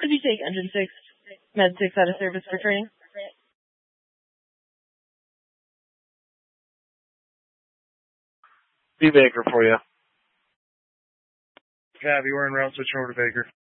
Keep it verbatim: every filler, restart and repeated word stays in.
Could you take engine six, med six out of service for training? B Baker for you. Cabby, we're en route, switching over to Baker.